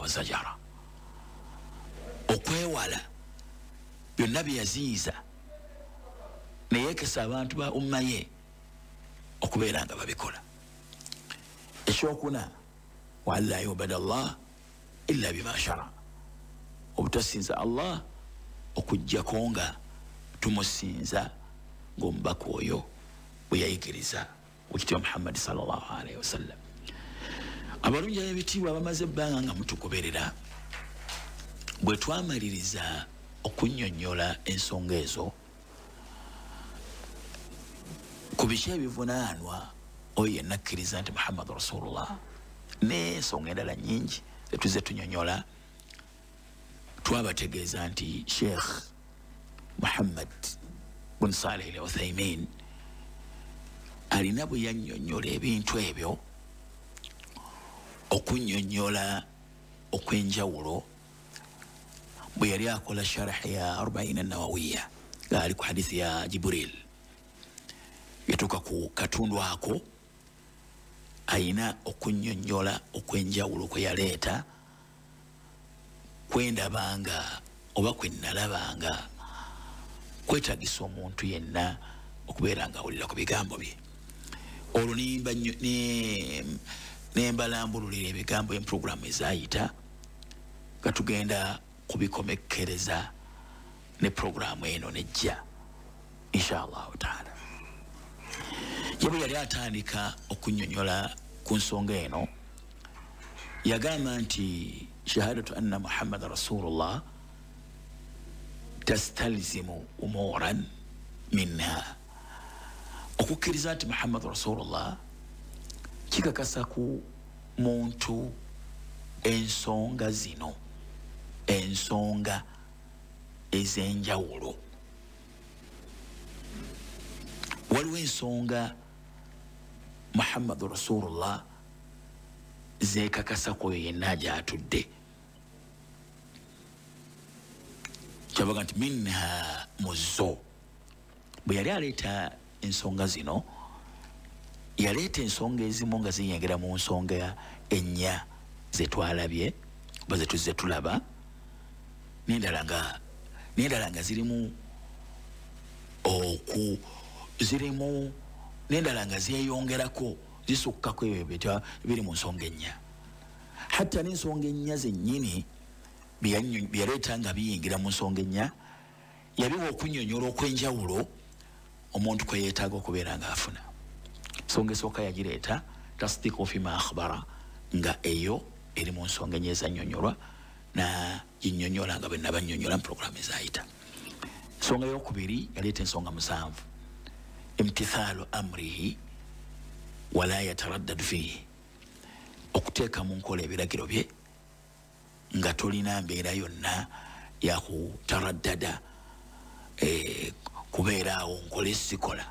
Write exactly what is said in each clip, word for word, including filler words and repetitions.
wa zajara okwewala byonna bye yaziyiza ne yeekesa abantu ba umma ye okubeera nga babikola. Ekyokuna wa alla yubada Allah illa bima shara, obutasinza Allah okujjako nga tumusinza ng'omubaka oyo bwe yayigiriza wekitibwa Muhammad sallallahu alaihi wasallam. Abalungi ab'ebitiibwa bamaze ebbanga nga mutugoberera, bwe twamaliriza okunnyonnyola ensonga ezo ku biki ebivunaanwa oyo yenna akkiriza nti Muhammad Rasulullah n'ensonga endala nnyingi zetuzze tunyonnyola, twabategeeza nti Sheikh Muhammad bin Salih al-Uthaymin alina bwe yannyonnyola ebintu ebyo okunnyonnyola okw'enjawulo bwe yali akola sharahi ya arbaina an-nawawiya gaali ku hadithi ya Jibril yatuuka ku katundu ako, ayina okunnyonnyola okw'enjawulo kwe yaleeta kwendabanga oba kwe nalabanga kwetagisa omuntu yenna okubeera nga awulira ku bigambo bye. Olwo nembalambululira ebigambo empuroguramu ezayita nga tugenda kubikomekkereza ne puroguramu eno nejja inshallahu taala. Ye bwe yali atandika okunnyonnyola ku nsonga eno yagamba nti shahadatu anna Muhammad Rasulullah tastalzimu umuran minha, okukkiriza nti Muhammad Rasulullah kikakasa ku muntu ensonga zino, ensonga ez'enjawulo. Waliwo ensonga Muhammad Rasulullah zeekakasa ku oyo yenna gy'atudde, kyabaga nti minha muzo. Bwe yali aleeta ensonga zino yaleeta ensonga ezimu nga ziyingira mu nsonga ennya zetwalabye oba zetuzze tulaba, n'endala nga n'endala nga zirimu oku zirimu n'endala nga zeeyongerako zisukkako ebyo biri mu nsonga ennya. Hatta n'ensonga ennya zennyini bye yaleeta nga biyingira mu nsonga ennya yabiwa okunnyonnyola okw'enjawulo omuntu kwe yeetaaga okubeera ng'afuna. Ensonga esooka yagireeta tasdiqu fima akhbara, nga eyo eri mu nsonga ennya ezannyonnyolwa na ginnyonnyola nga bwe nabannyonnyola mu puroguramu ezayita. Ensonga eyokubiri yaleeta ensonga musanvu, imtithaalu amrihi wala yataraddadu fihi, okuteeka mu nkola ebiragiro bye nga tolina mbeera yonna yakutaraddada eh, kubeeraawo nkola esikola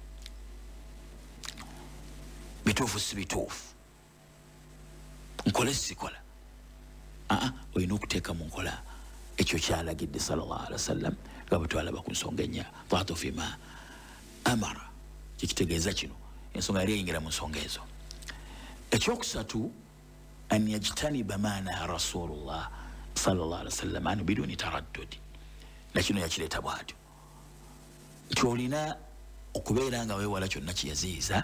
bituufu si bituufu, nkola esikola aa olina okuteeka mu nkola ekyo kyalagidde sallallahu alaihi wasallam nga bwe twalaba ku nsonga ennya taatu fima amara. Kikitegeeza kino ensonga yali eyingira mu nsonga ezo. Ekyokusatu an yajtaniba maana Rasulullah sallallahu alaihi wasallam anu biduni taraddudi, nakino yakireeta bwatyo nti olina okubeera nga weewala kyonna kiyaziyiza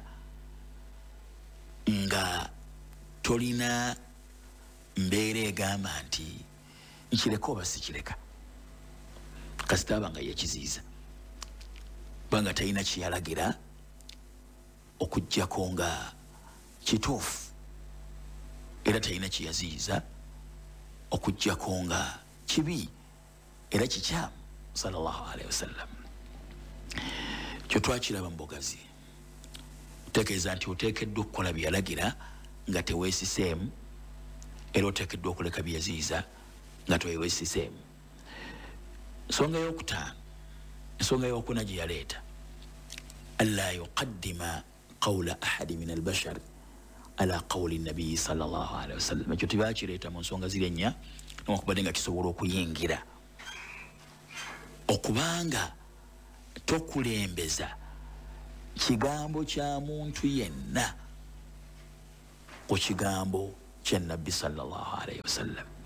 nga tolina mbeera egamba nti nkireka oba sikireka kasitaaba nga yekiziyiza kubanga talina kiyalagira okujjako nga kituufu era talina kiyaziyiza okujjako nga kibi era kikyamu sallallahu alaihi wasallam. Kyo twakiraba mu bugazi, otegeeza nti oteekeddwa okukola byalagira nga teweesiseemu era oteekeddwa okuleka byeyaziyiza nga teweesiseemu. Ensonga y'okutaano, ensonga y'okuna gye yaleeta alla yuqaddima qawla ahadi min albashar ala qawli nabiyi sallallahu alaihi wasallam. Ekyo tebakireeta mu nsonga ziri ennya newankubadde nga kisobola okuyingira okubanga tokulembeza kigambo kya muntu yenna ku kigambo kya nabbi sallallahu alaihi wasallam.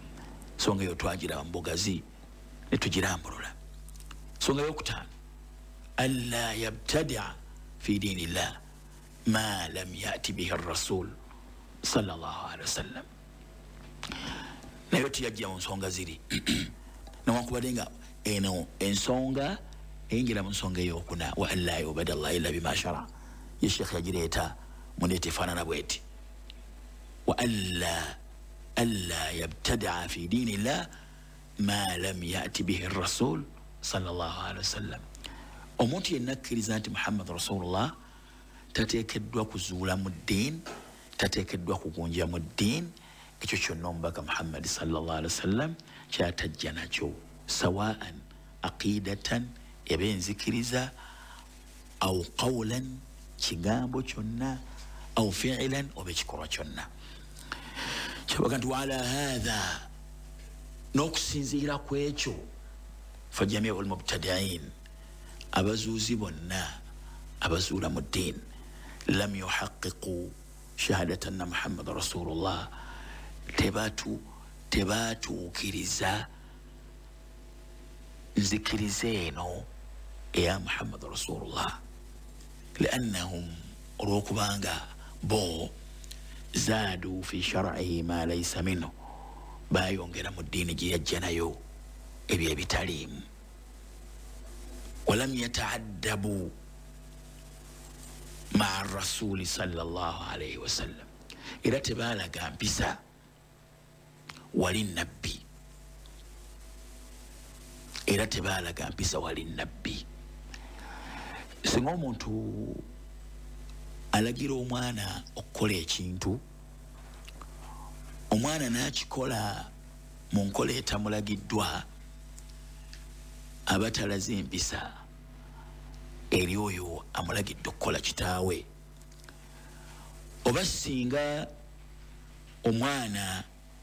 songa yo twagira mbugazi netugirambulula. Songa yokutaano alla yabtadia fi dinillah ma lam yati bihi rasul sallallahu alaihi wasallam. Nayo tiyajja mu nsonga ziri newankubadde nga eno ensonga eyingira mu nsonga eyokuna wa alla yubada allah illa bima shara ye sheekh yagireeta mundeeta efaanana bweti wa alla alla yabtadia fi dinillah ma lam yati bihi rasul sallallahu alaihi wasallam. Omuntu yenna akkiriza nti Muhammad rasulullah tateekeddwa kuzuula mu ddiini, tateekeddwa kugunja mu ddiini, ekyo kyonna omubaka Muhammad sallallahu alaihi wasallam kyatajja nakyo, sawaan aqidatan eba enzikiriza aw qawlan kigambo kyonna aw fi'lan oba ekikolwa kyonna. Kyabaga nti waala haatha n'okusinziira ku ekyo fa jamiu lmubtadiin abazuuzi bonna abazuula mu ddiini lam yuhaqiqu shahadata anna Muhammad rasulullah tebatu tebatuukiriza nzikiriza eno eya Muhammad rasulullah liannahum olwokubanga bo zaadu fi shar'ihi ma laysa minhu bayongera mu ddiini gye yajja nayo ebyo ebitaliimu. Walam yataaddabu maa rasuli sallallahu alaihi wasallam era tebaalaga mpisa wali nabbi era tebaalaga mpisa wali nabbi. Singa omuntu alagira omwana okukola ekintu, omwana n'akikola mu nkola etamulagiddwa, aba talaze empisa eri oyo amulagidde okukola kitaawe. Oba singa omwana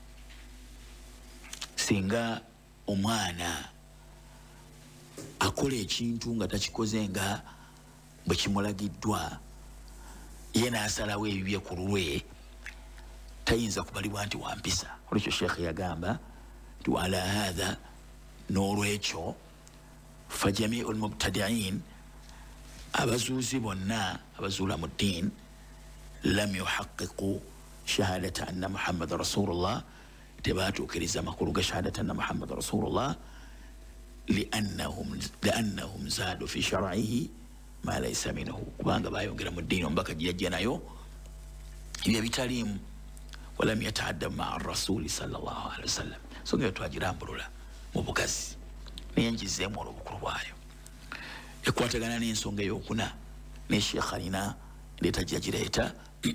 singa omwana akola ekintu nga takikoze nga bwe kimulagiddwa, ye n'asalawo ebibye ku lulwe, tayinza kubalibwa nti wampisa. Olwekyo sheekh yagamba nti wala haatha n'olwekyo fa jamiu lmubtadiin abazuuzi bonna abazuula mu ddiin lam yuhaqiqu shahadata anna Muhammad rasulullah tebatuukiriza makulu ga shahadata anna Muhammad rasulullah liannahum liannahum zaadu fi shar'ihi ma laysa minhu, kubanga bayongera mu ddiini omubaka gye yajja nayo ebyo bitaliimu. Walam yataadda maa rasuli sallallahu alaihi wasallam. So ngeyo twagirambulula mu bugazi naye ngizeemu olw'obukulu bwayo. Ekwatagana n'ensonga eyokuna ne sheekh alina ndeeta gye yagireeta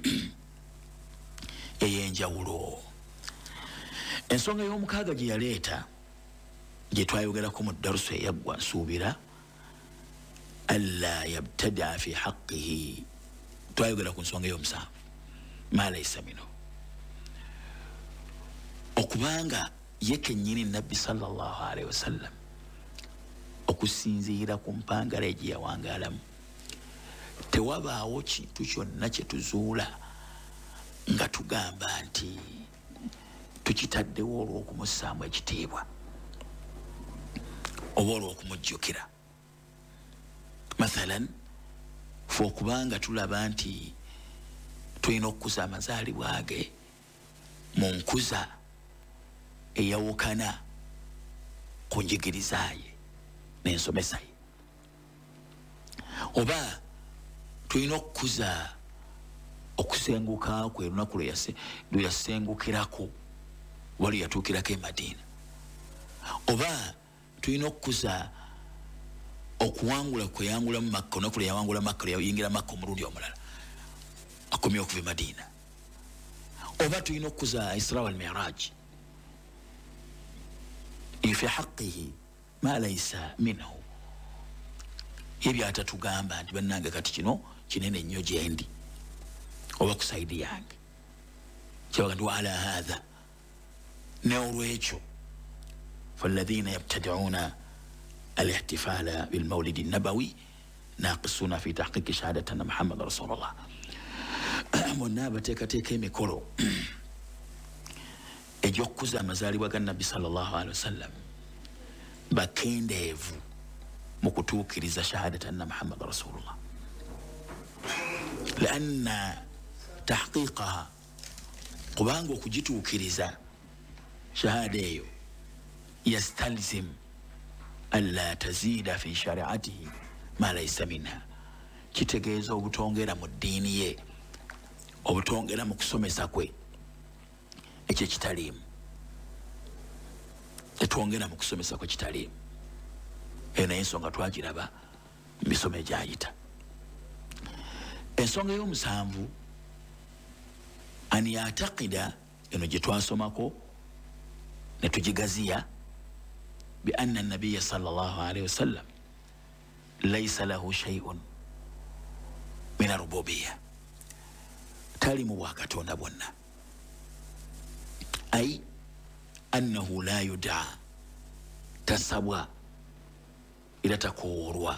ey'enjawulo. Ensonga y'omukaaga gye yaleeta gye twayogerako mu darusu eyaggwa nsuubira alla yabtadaa fi haqqihi, twayogera ku nsonga y'omusanvu ma laysa minhu, okubanga ye kennyini nabbi sallallahu alaihi wasallam okusinziira ku mpangala gye yawangaalamu tewabaawo kintu kyonna kye tuzuula nga tugamba nti tukitaddewo olw'okumussaamu ekitiibwa oba olw'okumujjukira. Mathalan, fe okubanga tulaba nti tulina okukuza amazaalibwa ge mu nkuza eyawukana ku njigiriza ye n'ensomesa ye, oba tulina okukuza okusenguka kwe lunaku lwe yasengukirako oba lwe yatuukirako e Madiina, oba tulina okukuza okuwangula kwe yangulamu Makka, olunaku lwe yawangula Makka, lwe yayingira Makka omulundi omulala akomye okuva e Madiina, oba tulina okukuza Isra wal Mi'raj. Fi haqqihi ma laysa minhu, ebyo atatugamba nti bannange kati kino kinene nnyo gyendi oba ku saidi yange, kyabaga nti waala haatha n'olwekyo falladhina yabtadi'una alihtifala bilmawlidi nabawi naqisuna fi tahqiqi shahadati anna Muhammad rasulullah. Bonna abateekateeka emikolo ej'okukuza amazaalibwa ga nabbi sallallahu alaihi wasallam bakendeevu mu kutuukiriza shahadata anna muhammada rasulullah lianna tahqiqaha kubanga okugituukiriza shahada eyo yastalzim alla taziida fi shariatihi ma laysa minha kitegeeza obutongera mu ddiini ye obutongera mu kusomesa kwe ekyo kitaliimu etwongera mu kusomesa kwe kitaliimu eyo naye ensonga twagiraba mu misomo egyayita ensonga y'omusanvu an yataqida eno gye twasomako ne tugigaziya bi anna nabiya sallallahu alaihi wasallam laysa lahu shay'un min arububiyya tali mu bwakatonda bwonna ay annahu la yudaa tasabwa era takoworwa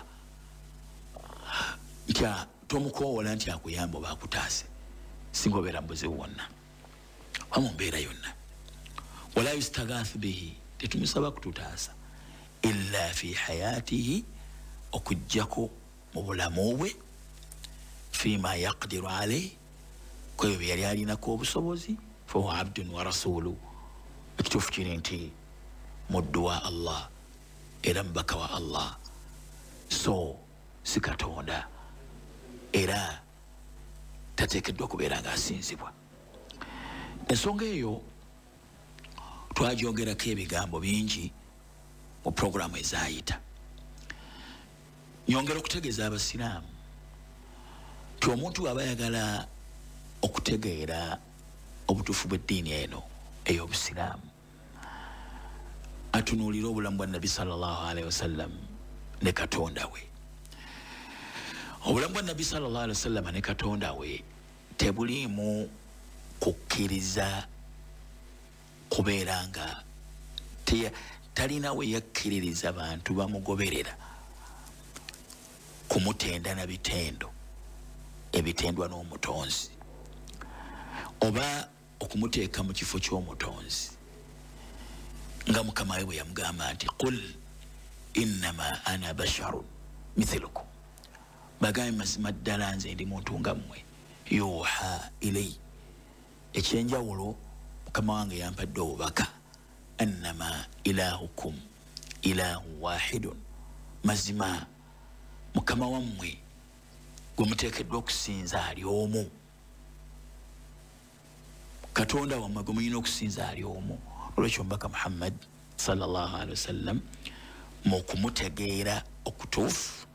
nti tomukoowola nti akuyamba oba akutaase singa obeera mu buzibu bwonna oba mu mbeera yonna wala yustagaathu bihi tetumusaba kututaasa illa fi hayatihi okujjako mu bulamu bwe fima yaqdiru alayhi kweyo bye yali alinako obusobozi fahuwa abdun wa rasulu ekituufu kiri nti muddu wa allah era mubaka wa allah so si katonda era tateekeddwa okubeera ng'asinzibwa ensonga eyo twagyogerako ebigambo bingi mu puroguramu ezaayita nyongera okutegeeza abasiraamu ti omuntu aba ayagala okutegeera obutuufu bw'eddiini eno ey'obusiraamu atunuulira obulamu bwa nabbi sallallahu alaihi wasallam ne katonda we obulamu bwa nabbi sallallahu alaihi wasallam ne katonda we tebuliimu kukkiriza kubeera nga talina we yakkiririza bantu bamugoberera kumutenda na bitendo ebitendwa n'omutonzi oba okumuteeka mu kifo ky'omutonzi nga mukama we bwe yamugamba nti qul innama ana basharun mithlukum bagambe mazima ddala nze ndi muntu nga mmwe yuha ilay ekyenjawulo mukama wange yampadde obubaka annama ilahukum ilahu wahidun mazima mukama wammwe gwe muteekeddwa okusinza ali omu katonda wammwe gwe mulina okusinza ali omu olwekyo mbaka muhammad sallallahu alaihi wasallam mu kumutegeera okutuufu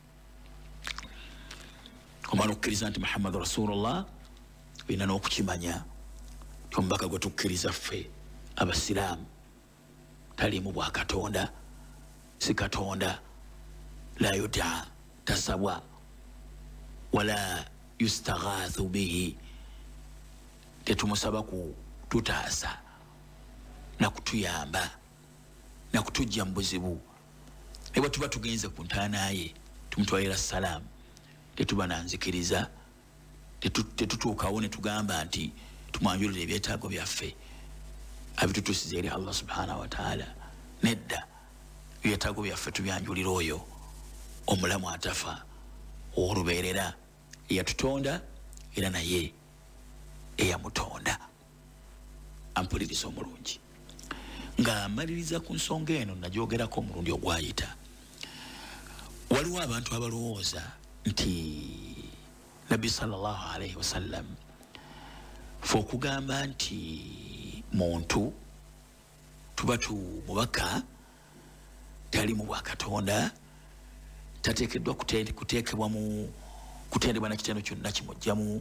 omala okukkiriza nti muhammad rasulullah olina n'okukimanya ombaka gwe tukkiriza ffe abasiraamu taliimu bwa katonda si katonda la yudaa tasabwa wala yustaghathu bihi tetumusaba kututaasa nakutuyamba nakutujja mu buzibu ne bwe tuba tugenze ku ntaana ye tumutwalira salaamu tetuba nanzikiriza tetutuukawo ne tugamba nti tumwanjulira ebyetaago byaffe abitutuusiza eri allah subhanahu wataala nedda ebyetaago byaffe tubyanjulira oyo omulamu atafa olubeerera eyatutonda era naye eyamutonda ampuliriza omulungi nga amaliriza ku nsonga eno nagyogerako omulundi ogwayita waliwo abantu abalowooza nti nabbi sallallahu alaihi wasallam fe okugamba nti muntu tuba tumubaka tali mu bwakatonda tateekeddwa kuteekebwa mu kutendebwa na kitendo kyonna kimujja mu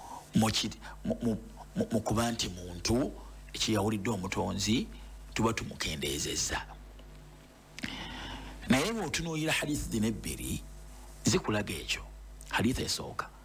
mu kuba nti muntu ekiyawulidde omutonzi tuba tumukendeezezza naye bw'otunuulira hadithi zino ebbiri zikulaga ekyo hadithi esooka